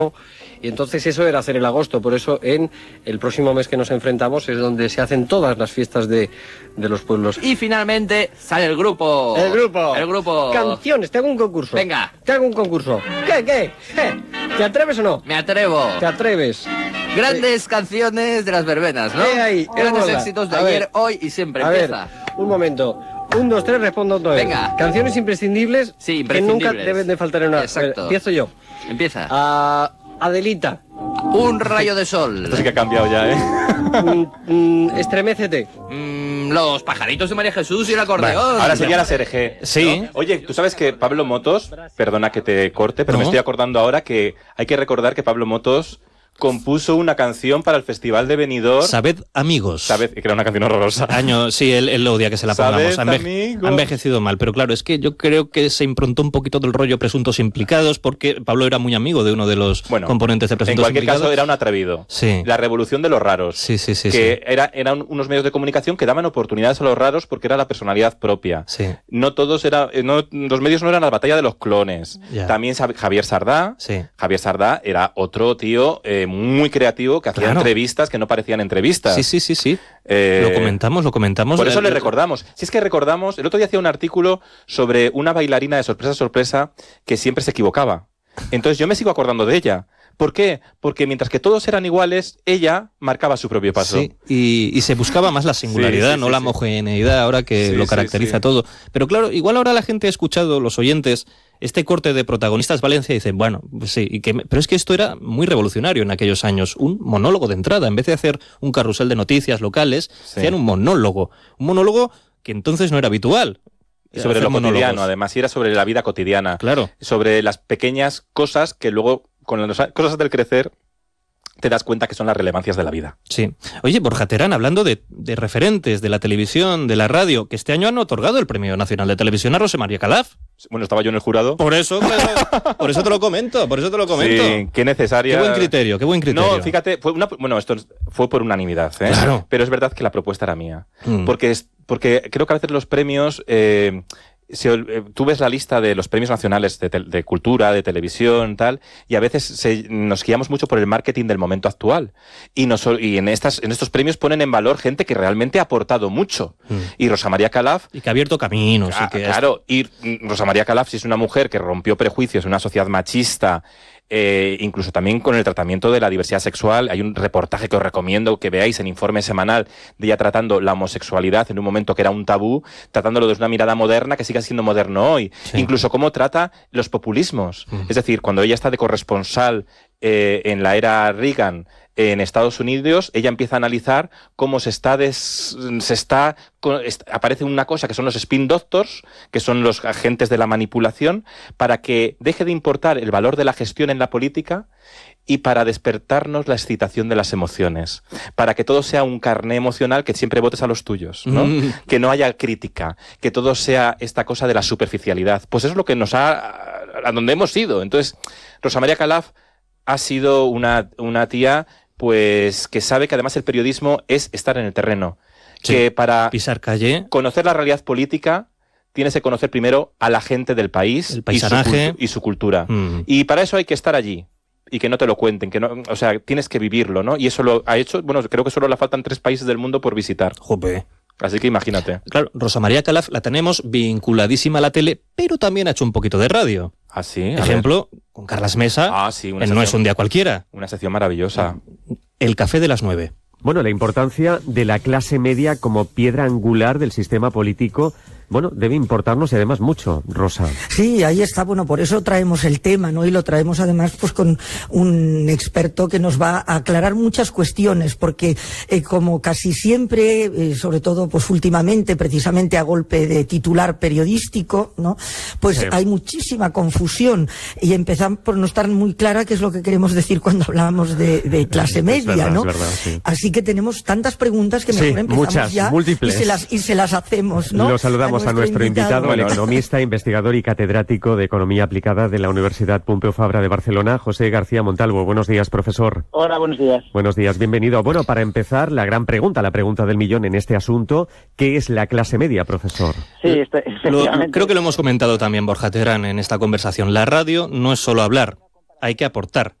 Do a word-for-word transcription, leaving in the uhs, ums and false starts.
Y entonces eso era hacer el agosto, por eso en el próximo mes que nos enfrentamos es donde se hacen todas las fiestas de, de los pueblos. Y finalmente sale el grupo. El grupo. El grupo. Canciones, te hago un concurso. Venga. Te hago un concurso. ¿Qué, qué? ¿Eh? ¿Te atreves o no? Me atrevo. ¿Te atreves? Grandes eh. canciones de las verbenas, ¿no? Eh, ahí, Grandes mola. éxitos de a ayer, ver, hoy y siempre. A Empieza. ver, un momento. Un, dos, tres, respondo otra vez. Venga. Canciones imprescindibles, sí, imprescindibles que nunca deben de faltar en una... Exacto. Empiezo yo. Empieza. A Adelita. Un rayo de sol. Esto sí que ha cambiado ya, ¿eh? mm, mm, Estremécete. Mm, los pajaritos de María Jesús y el acordeón. Vale, ahora sería la S R G. Sí. ¿No? Oye, tú sabes que Pablo Motos, perdona que te corte, pero ¿No? me estoy acordando ahora que hay que recordar que Pablo Motos compuso una canción para el Festival de Benidorm. Sabed amigos. Sabed, que era una canción horrorosa. Año, sí, él, él odia que se la pongamos. Ha, enve ha envejecido mal, pero claro, es que yo creo que se improntó un poquito del rollo presuntos implicados, porque Pablo era muy amigo de uno de los bueno, componentes de presuntos implicados. En cualquier caso, era un atrevido. Sí. La revolución de los raros. Sí, sí, sí. Que sí. Era, eran unos medios de comunicación que daban oportunidades a los raros porque era la personalidad propia. Sí. No todos era, no, los medios no eran la batalla de los clones. Ya. También Javier Sardá. Sí. Javier Sardá era otro tío eh, muy creativo que hacía claro. entrevistas que no parecían entrevistas. Sí, sí, sí, sí. Eh, lo comentamos, lo comentamos. Por eso el... le recordamos. Si es que recordamos, el otro día hacía un artículo sobre una bailarina de sorpresa a sorpresa que siempre se equivocaba. Entonces yo me sigo acordando de ella. ¿Por qué? Porque mientras que todos eran iguales, ella marcaba su propio paso. Sí, y, y se buscaba más la singularidad, sí, sí, sí, no sí, la sí. homogeneidad ahora que sí, lo caracteriza sí, sí. todo. Pero claro, igual ahora la gente ha escuchado, los oyentes, este corte de Protagonistas Valencia y dicen, bueno, pues sí, y que, pero es que esto era muy revolucionario en aquellos años, un monólogo de entrada. En vez de hacer un carrusel de noticias locales, sí. hacían un monólogo. Un monólogo que entonces no era habitual. Sobre lo monólogos. Cotidiano, además, y era sobre la vida cotidiana. Claro. Sobre las pequeñas cosas que luego, con las cosas del crecer, te das cuenta que son las relevancias de la vida. Sí. Oye, Borja Terán, hablando de, de referentes de la televisión, de la radio, que este año han otorgado el Premio Nacional de Televisión a Rosa María Calaf. Bueno, estaba yo en el jurado. Por eso, claro, por eso te lo comento, por eso te lo comento. Sí, qué necesaria. Qué buen criterio, qué buen criterio. No, fíjate, fue una, bueno, esto fue por unanimidad, ¿eh? Claro. Pero es verdad que la propuesta era mía. Mm. Porque, es, porque creo que a veces los premios... Eh, Si, eh, tú ves la lista de los premios nacionales de, te, de cultura, de televisión, tal, y a veces se, nos guiamos mucho por el marketing del momento actual. Y, nos, y en, estas, en estos premios ponen en valor gente que realmente ha aportado mucho. Mm. Y Rosa María Calaf... Y que ha abierto caminos. Ah, y que claro, es... y Rosa María Calaf, si es una mujer que rompió prejuicios en una sociedad machista, Eh, incluso también con el tratamiento de la diversidad sexual. Hay un reportaje que os recomiendo que veáis en Informe Semanal de ella tratando la homosexualidad en un momento que era un tabú, tratándolo desde una mirada moderna que sigue siendo moderno hoy. Sí. Incluso cómo trata los populismos. Mm. Es decir, cuando ella está de corresponsal eh, en la era Reagan en Estados Unidos, ella empieza a analizar cómo se está, des, se está aparece una cosa que son los spin doctors, que son los agentes de la manipulación, para que deje de importar el valor de la gestión en la política y para despertarnos la excitación de las emociones, para que todo sea un carné emocional, que siempre votes a los tuyos, ¿no? Mm. Que no haya crítica, que todo sea esta cosa de la superficialidad. Pues eso es lo que nos ha... a donde hemos ido. Entonces, Rosa María Calaf ha sido una, una tía pues que sabe que además el periodismo es estar en el terreno. Sí, que para pisar calle, conocer la realidad política tienes que conocer primero a la gente del país el paisanaje. Y, su, y su cultura. Mm. Y para eso hay que estar allí y que no te lo cuenten, que no, o sea, tienes que vivirlo, ¿no? Y eso lo ha hecho, bueno, creo que solo le faltan tres países del mundo por visitar. Jope. Así que imagínate. Claro, Rosa María Calaf la tenemos vinculadísima a la tele, pero también ha hecho un poquito de radio. Ah, sí. Ejemplo, con Carlas Mesa, ah, sí, una en sección, No es un día cualquiera. Una sección maravillosa. El café de las nueve. Bueno, la importancia de la clase media como piedra angular del sistema político, bueno, debe importarnos y además mucho, Rosa. Sí, ahí está, bueno, por eso traemos el tema, ¿no? Y lo traemos además pues con un experto que nos va a aclarar muchas cuestiones, porque eh, como casi siempre, eh, sobre todo pues últimamente, precisamente a golpe de titular periodístico, ¿no? Pues sí. Hay muchísima confusión y empezamos por no estar muy clara qué es lo que queremos decir cuando hablamos de, de clase media, verdad, ¿no? Verdad, sí. Así que tenemos tantas preguntas que mejor sí, empezamos muchas, ya múltiples. Y, se las, y se las hacemos, ¿no? Lo saludamos a nuestro, a nuestro invitado, bueno, el economista, investigador y catedrático de Economía Aplicada de la Universidad Pompeu Fabra de Barcelona, José García Montalvo. Buenos días, profesor. Hola, buenos días. Buenos días, bienvenido. Bueno, para empezar, la gran pregunta, la pregunta del millón en este asunto, ¿qué es la clase media, profesor? Sí, este, lo, creo que lo hemos comentado también, Borja Terán, en esta conversación. La radio no es solo hablar, hay que aportar.